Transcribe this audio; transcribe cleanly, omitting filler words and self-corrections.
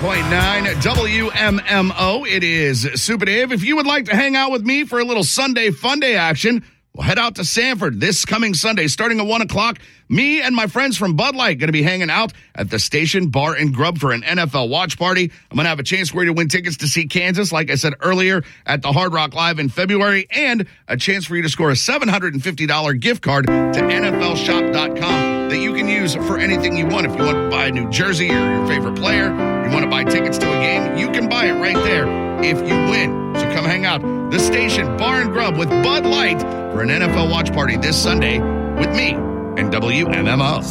WMMO. It is Super Dave. If you would like to hang out with me for a little Sunday fun day action, we'll head out to Sanford this coming Sunday, starting at 1 o'clock. Me and my friends from Bud Light going to be hanging out at the Station Bar and Grub for an NFL watch party. I'm going to have a chance for you to win tickets to see Kansas, like I said earlier, at the Hard Rock Live in February, and a chance for you to score a $750 gift card to NFLshop.com that you can use for anything you want. If you want to buy a new jersey or your favorite player, you want to buy tickets to a game, you can buy it right there if you win. So come hang out. The Station Bar and Grub with Bud Light for an NFL watch party this Sunday with me and WMMO.